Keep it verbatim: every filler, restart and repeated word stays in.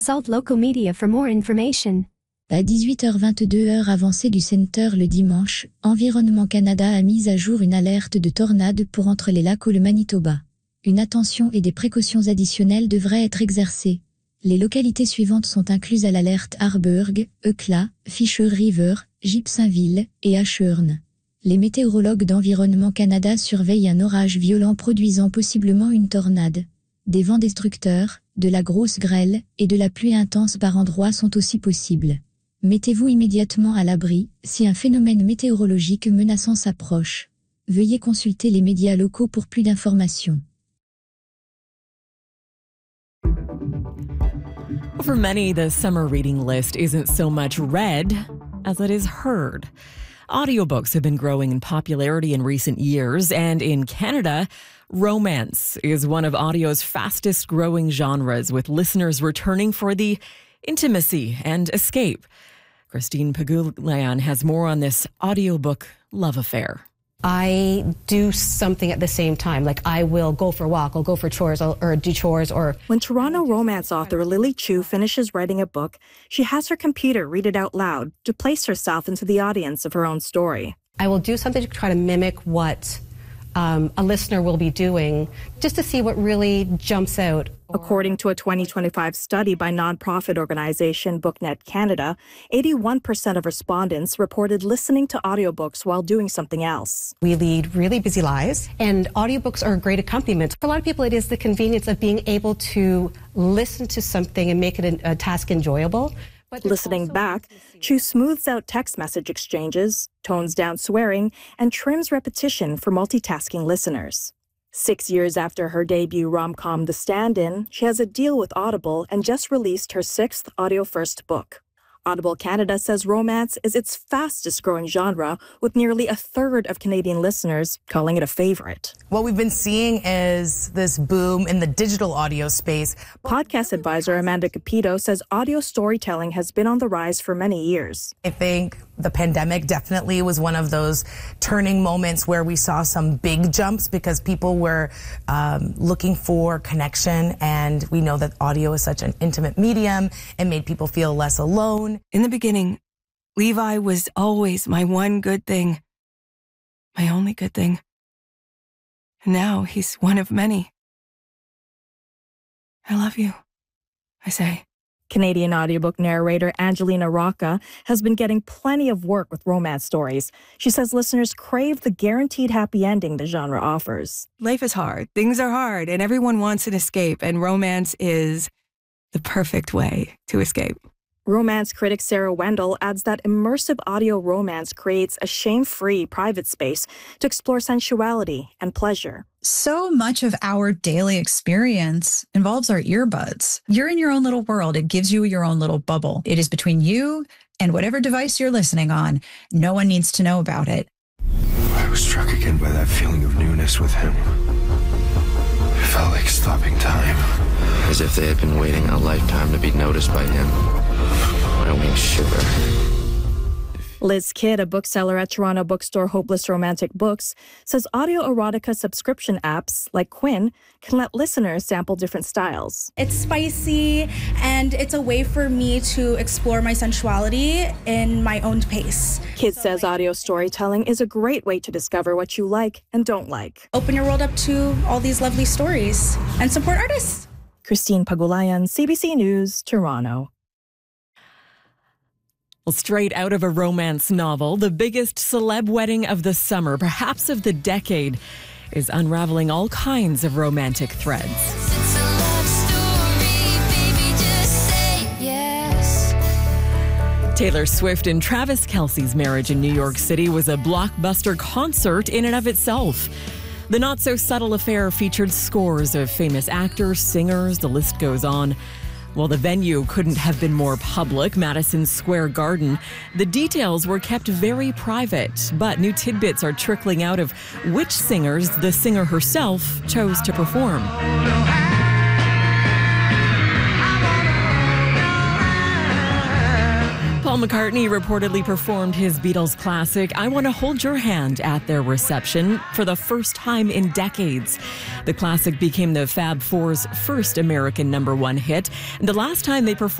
Consult local media for more information. À dix-huit heures vingt-deux heure avancée du Center le dimanche, Environnement Canada a mis à jour une alerte de tornade pour entre les lacs ou le Manitoba. Une attention et des précautions additionnelles devraient être exercées. Les localités suivantes sont incluses à l'alerte Harburg, Eucla, Fisher River, Gibsonville et Acheurne. Les météorologues d'Environnement Canada surveillent un orage violent produisant possiblement une tornade. Des vents destructeurs, de la grosse grêle et de la pluie intense par endroits sont aussi possibles. Mettez-vous immédiatement à l'abri si un phénomène météorologique menaçant s'approche. Veuillez consulter les médias locaux pour plus d'informations. For many, the summer reading list isn't so much read as it is heard. Audiobooks have been growing in popularity in recent years, and in Canada, romance is one of audio's fastest growing genres, with listeners returning for the intimacy and escape. Christine Pagulayan has more on this audiobook love affair. I do something at the same time. Like I will go for a walk, I'll go for chores, I'll, or do chores, or... When Toronto romance author Lily Chu finishes writing a book, she has her computer read it out loud to place herself into the audience of her own story. I will do something to try to mimic what um, a listener will be doing, just to see what really jumps out. According to a twenty twenty-five study by nonprofit organization BookNet Canada, eighty-one percent of respondents reported listening to audiobooks while doing something else. We lead really busy lives, and audiobooks are a great accompaniment. For a lot of people, it is the convenience of being able to listen to something and make it a, a task enjoyable. But listening back, Chu smooths out text message exchanges, tones down swearing, and trims repetition for multitasking listeners. Six years after her debut rom-com The Stand-In, she has a deal with Audible and just released her sixth audio-first book. Audible Canada says romance is its fastest-growing genre, with nearly a third of Canadian listeners calling it a favorite. What we've been seeing is this boom in the digital audio space. Podcast advisor Amanda Capito says audio storytelling has been on the rise for many years. I think the pandemic definitely was one of those turning moments where we saw some big jumps because people were um, looking for connection, and we know that audio is such an intimate medium and made people feel less alone. In the beginning, Levi was always my one good thing, my only good thing. And now he's one of many. I love you, I say. Canadian audiobook narrator Angelina Rocca has been getting plenty of work with romance stories. She says listeners crave the guaranteed happy ending the genre offers. Life is hard, things are hard, and everyone wants an escape, and romance is the perfect way to escape. Romance critic Sarah Wendell adds that immersive audio romance creates a shame-free private space to explore sensuality and pleasure. So much of our daily experience involves our earbuds. You're in your own little world. It gives you your own little bubble. It is between you and whatever device you're listening on. No one needs to know about it. I was struck again by that feeling of newness with him. It felt like stopping time. As if they had been waiting a lifetime to be noticed by him. My wings shiver. Liz Kidd, a bookseller at Toronto bookstore Hopeless Romantic Books, says audio erotica subscription apps like Quinn can let listeners sample different styles. It's spicy, and it's a way for me to explore my sensuality in my own pace. Kidd so, says like, audio storytelling is a great way to discover what you like and don't like. Open your world up to all these lovely stories and support artists. Christine Pagulayan, C B C News, Toronto. Well, straight out of a romance novel, the biggest celeb wedding of the summer, perhaps of the decade, is unraveling all kinds of romantic threads. It's a love story, baby, just say yes. Taylor Swift and Travis Kelce's marriage in New York City was a blockbuster concert in and of itself. The not-so-subtle affair featured scores of famous actors, singers, the list goes on. While the venue couldn't have been more public, Madison Square Garden, the details were kept very private. But new tidbits are trickling out of which singers the singer herself chose to perform. Paul McCartney reportedly performed his Beatles classic, I Want to Hold Your Hand, at their reception for the first time in decades. The classic became the Fab Four's first American number one hit, and the last time they performed